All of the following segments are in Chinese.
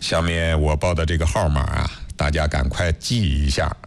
下面我报的这个号码啊，大家赶快记一下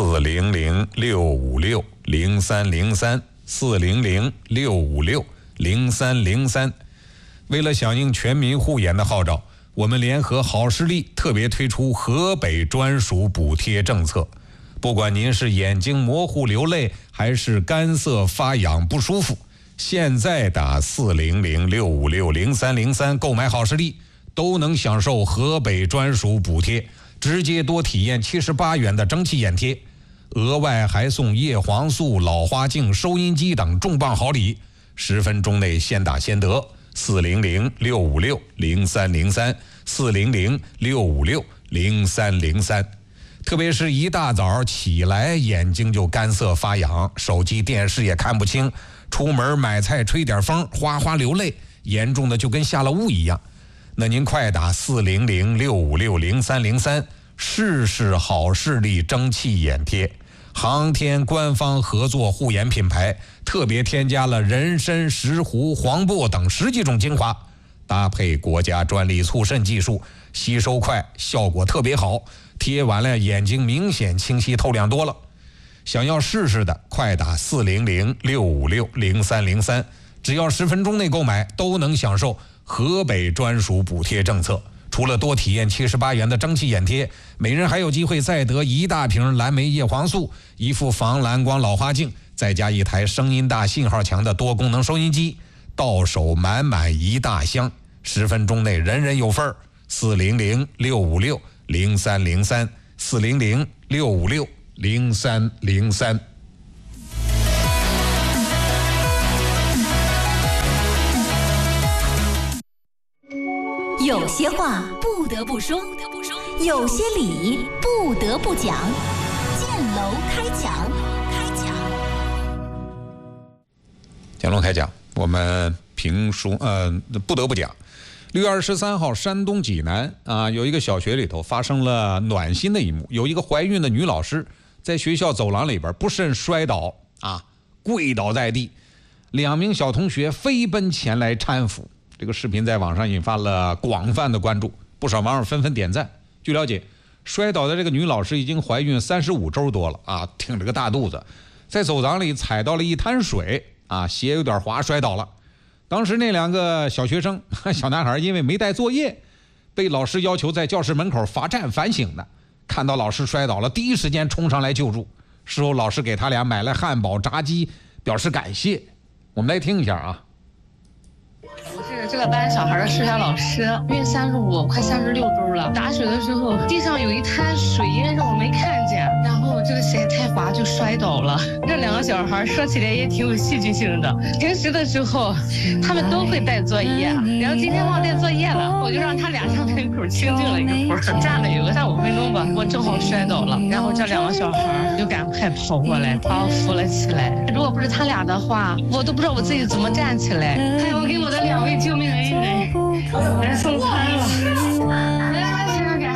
：400-656-0303，400-656-0303。为了响应全民护眼的号召，我们联合好视力特别推出河北专属补贴政策。不管您是眼睛模糊流泪，还是干涩发痒不舒服，现在打400-656-0303购买好视力，都能享受河北专属补贴，直接多体验78元的蒸汽眼贴，额外还送叶黄素、老花镜、收音机等重磅好礼，10分钟内先打先得。400-656-0303，400-656-0303。特别是一大早起来眼睛就干涩发痒，手机电视也看不清，出门买菜吹点风哗哗流泪，严重的就跟下了雾一样。那您快打400-656-0303，试试好视力蒸汽眼贴。航天官方合作护眼品牌，特别添加了人参、石斛、黄柏等10几种精华，搭配国家专利促渗技术，吸收快，效果特别好，贴完了眼睛明显清晰透亮多了。想要试试的，快打400-656-0303，只要10分钟内购买，都能享受河北专属补贴政策。除了多体验78元的蒸汽眼贴，每人还有机会再得1大瓶蓝莓叶黄素、1副防蓝光老花镜，再加1台声音大、信号强的多功能收音机，到手满满1大箱，10分钟内人人有份儿。400-656-0303， 400-656-0303。 有些话不得不说，有些理不得不讲。建楼开讲， 建楼开讲，我们评书不得不讲。6月23号，山东济南有一个小学里头发生了暖心的一幕，有一个怀孕的女老师在学校走廊里边不慎摔倒跪倒在地，2名小同学飞奔前来搀扶。这个视频在网上引发了广泛的关注，不少网友纷纷点赞。据了解，摔倒的这个女老师已经怀孕35周多了挺着个大肚子，在走廊里踩到了一滩水鞋有点滑摔倒了。当时那2个小学生小男孩因为没带作业，被老师要求在教室门口罚站反省的，看到老师摔倒了，第一时间冲上来救助。事后老师给他俩买了汉堡炸鸡表示感谢。我们来听一下我是这个班小孩的数学老师，孕35快36周了。打水的时候地上有一滩水，因为我没看见，然后这个鞋太滑就摔倒了。这2个小孩说起来也挺有戏剧性的，平时的时候他们都会带作业，然后今天忘带作业了，我就让他俩上门口清静了一会儿，站了有个3-5分钟吧，我正好摔倒了，然后这2个小孩就赶快跑过来把我扶了起来。如果不是他俩的话，我都不知道我自己怎么站起来。还有我给我的2位救命恩人来送餐了，来先生给。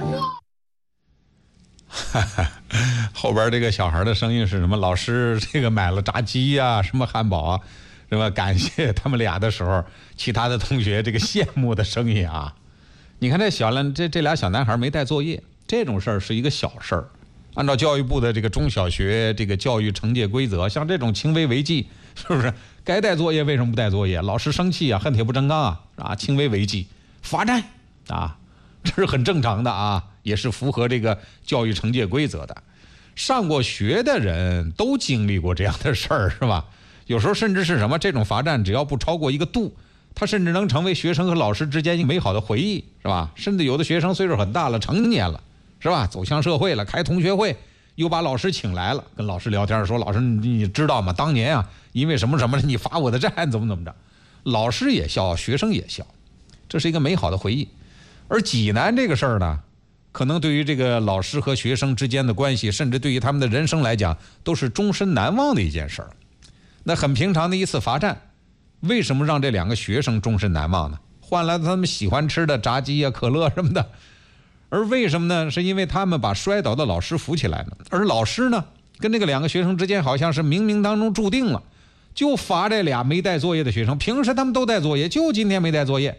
后边这个小孩的声音是什么？老师这个买了炸鸡什么汉堡什么感谢他们俩的时候，其他的同学这个羡慕的声音你看这俩小男孩没带作业，这种事儿是一个小事儿。按照教育部的这个中小学这个教育惩戒规则，像这种轻微违纪，是不是该带作业为什么不带作业？老师生气恨铁不成钢轻微违纪罚站这是很正常的也是符合这个教育惩戒规则的。上过学的人都经历过这样的事儿，是吧？有时候甚至是什么，这种罚站只要不超过一个度，它甚至能成为学生和老师之间一个美好的回忆，是吧？甚至有的学生岁数很大了，成年了，是吧？走向社会了，开同学会，又把老师请来了，跟老师聊天说：“老师，你知道吗？当年因为什么什么你罚我的站，怎么着？”老师也笑，学生也笑，这是一个美好的回忆。而济南这个事儿呢，可能对于这个老师和学生之间的关系，甚至对于他们的人生来讲，都是终身难忘的一件事儿。那很平常的一次罚站，为什么让这2个学生终身难忘呢？换来他们喜欢吃的炸鸡可乐什么的。而为什么呢？是因为他们把摔倒的老师扶起来了，而老师呢，跟这个2个学生之间好像是冥冥当中注定了，就罚这俩没带作业的学生。平时他们都带作业，就今天没带作业，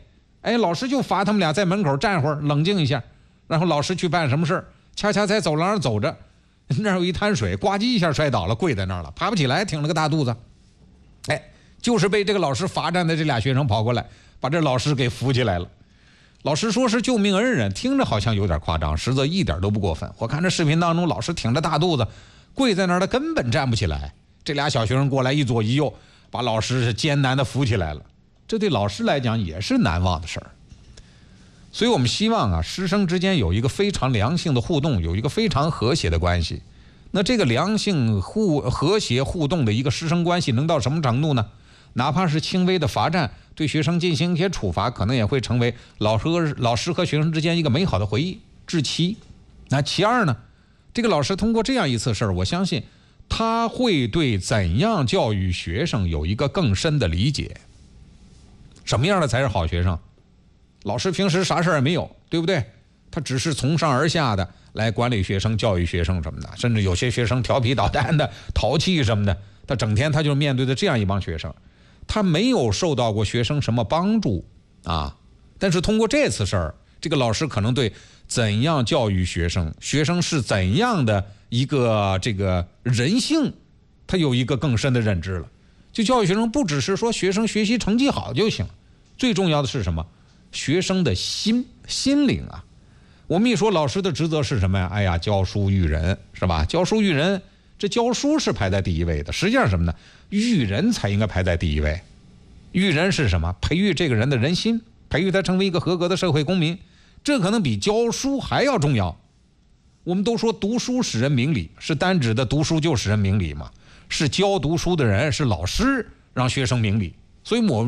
哎，老师就罚他们俩在门口站会儿，冷静一下，然后老师去办什么事儿，恰恰在走廊上走着，那儿有一滩水，呱唧一下摔倒了，跪在那儿了，爬不起来，挺了个大肚子。哎，就是被这个老师罚站的这俩学生跑过来，把这老师给扶起来了。老师说是救命恩人，听着好像有点夸张，实则一点都不过分。我看这视频当中，老师挺着大肚子跪在那儿，他根本站不起来。这俩小学生过来一左一右，把老师艰难的扶起来了。这对老师来讲也是难忘的事儿。所以我们希望啊，师生之间有一个非常良性的互动，有一个非常和谐的关系。那这个良性和谐互动的一个师生关系能到什么程度呢？哪怕是轻微的罚站，对学生进行一些处罚，可能也会成为老师和学生之间一个美好的回忆，至其。那其二呢，这个老师通过这样一次事儿，我相信他会对怎样教育学生有一个更深的理解。什么样的才是好学生？老师平时啥事儿也没有，对不对？他只是从上而下的来管理学生、教育学生什么的，甚至有些学生调皮捣蛋的、淘气什么的，他整天他就面对的这样一帮学生，他没有受到过学生什么帮助啊。但是通过这次事儿，这个老师可能对怎样教育学生，学生是怎样的一个这个人性，他有一个更深的认知了。就教育学生不只是说学生学习成绩好就行，最重要的是什么？学生的心灵啊。我们一说老师的职责是什么呀？哎呀，教书育人，是吧？教书育人，这教书是排在第一位的，实际上什么呢？育人才应该排在第一位。育人是什么？培育这个人的人心，培育他成为一个合格的社会公民，这可能比教书还要重要。我们都说读书使人明理，是单指的读书就使人明理吗？是教读书的人，是老师让学生明理。所以我